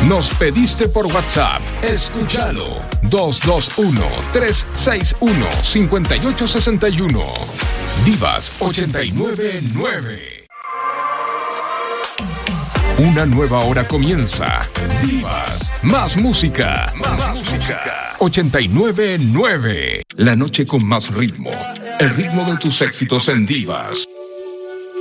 Nos pediste por WhatsApp. Escúchalo. 221-361-5861. Divas 899. Una nueva hora comienza. Divas. Más música. Más música. 899. La noche con más ritmo. El ritmo de tus éxitos en Divas.